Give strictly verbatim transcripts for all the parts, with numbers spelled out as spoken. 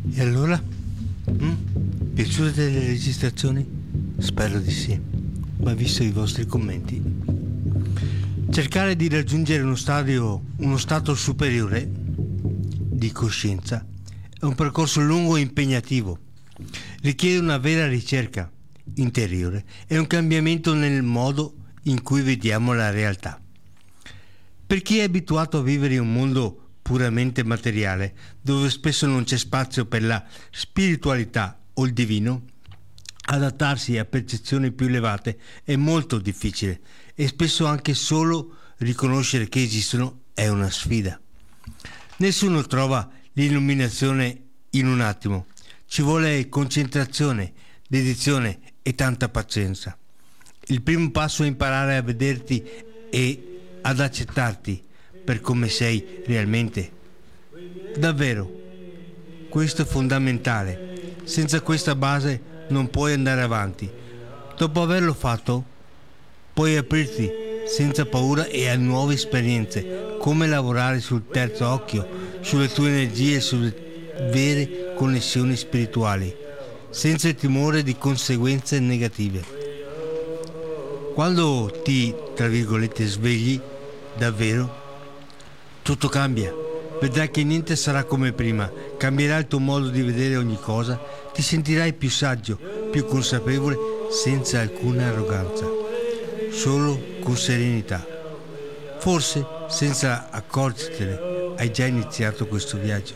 E allora? Mm? Piaciute le registrazioni? Spero di sì, ma visto i vostri commenti. Cercare di raggiungere uno stadio, uno stato superiore di coscienza è un percorso lungo e impegnativo. Richiede una vera ricerca interiore e un cambiamento nel modo in cui vediamo la realtà. Per chi è abituato a vivere in un mondo puramente materiale, dove spesso non c'è spazio per la spiritualità o il divino, adattarsi a percezioni più elevate è molto difficile e spesso anche solo riconoscere che esistono è una sfida. Nessuno trova l'illuminazione in un attimo, ci vuole concentrazione, dedizione e tanta pazienza. Il primo passo è imparare a vederti e ad accettarti per come sei realmente. Davvero, questo è fondamentale. Senza questa base non puoi andare avanti. Dopo averlo fatto, puoi aprirti senza paura e a nuove esperienze, come lavorare sul terzo occhio, sulle tue energie e sulle vere connessioni spirituali, senza il timore di conseguenze negative. Quando ti, tra virgolette, svegli, davvero, tutto cambia. Vedrai che niente sarà come prima, cambierà il tuo modo di vedere ogni cosa, ti sentirai più saggio, più consapevole, senza alcuna arroganza, solo con serenità. Forse, senza accorgertene, hai già iniziato questo viaggio.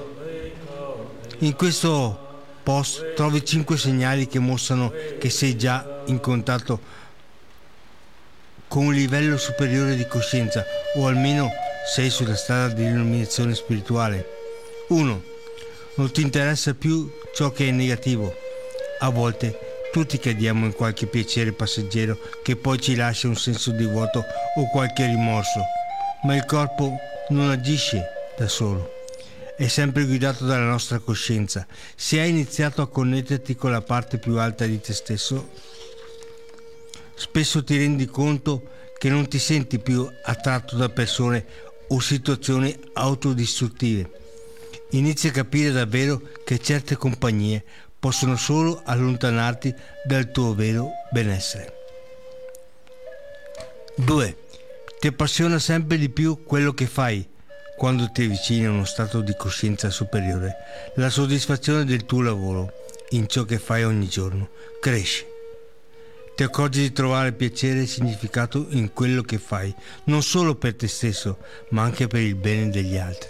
In questo post trovi cinque segnali che mostrano che sei già in contatto con un livello superiore di coscienza, o almeno sei sulla strada dell'illuminazione spirituale. uno. Non ti interessa più ciò che è negativo. A volte tutti cadiamo in qualche piacere passeggero che poi ci lascia un senso di vuoto o qualche rimorso, ma il corpo non agisce da solo, è sempre guidato dalla nostra coscienza. Se hai iniziato a connetterti con la parte più alta di te stesso, spesso ti rendi conto che non ti senti più attratto da persone o situazioni autodistruttive. Inizi a capire davvero che certe compagnie possono solo allontanarti dal tuo vero benessere. due. Ti appassiona sempre di più quello che fai. Quando ti avvicini a uno stato di coscienza superiore, la soddisfazione del tuo lavoro in ciò che fai ogni giorno cresce. Ti accorgi di trovare piacere e significato in quello che fai, non solo per te stesso, ma anche per il bene degli altri.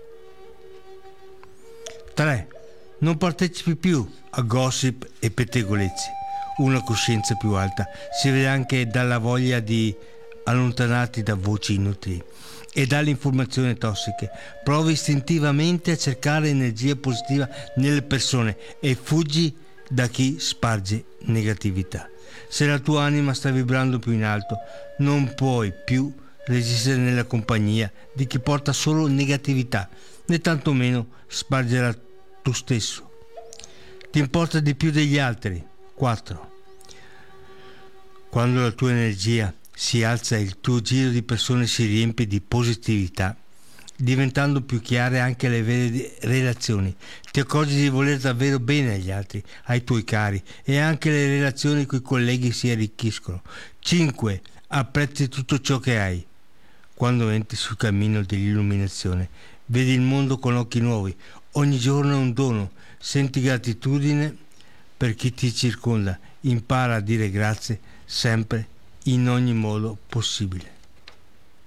tre. Non partecipi più a gossip e pettegolezzi. Una coscienza più alta si vede anche dalla voglia di allontanarti da voci inutili e dalle informazioni tossiche. Provi istintivamente a cercare energia positiva nelle persone e fuggi da chi sparge negatività. Se la tua anima sta vibrando più in alto, non puoi più resistere nella compagnia di chi porta solo negatività, né tantomeno spargerà tu stesso. Ti importa di più degli altri. quattro. Quando la tua energia si alza e il tuo giro di persone si riempie di positività, diventando più chiare anche le vere relazioni, ti accorgi di voler davvero bene agli altri, ai tuoi cari, e anche le relazioni con i colleghi si arricchiscono. cinque. Apprezzi tutto ciò che hai. Quando entri sul cammino dell'illuminazione, vedi il mondo con occhi nuovi. Ogni giorno è un dono. Senti gratitudine per chi ti circonda. Impara a dire grazie sempre, in ogni modo possibile.